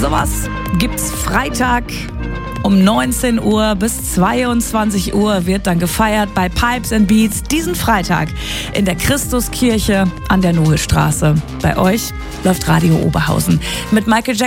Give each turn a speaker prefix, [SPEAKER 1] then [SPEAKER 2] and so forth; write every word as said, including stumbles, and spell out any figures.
[SPEAKER 1] Sowas gibt's Freitag um neunzehn Uhr bis zweiundzwanzig Uhr wird dann gefeiert bei Pipes and Beats diesen Freitag in der Christuskirche an der Nohlstraße. Bei euch läuft Radio Oberhausen mit Michael Jackson.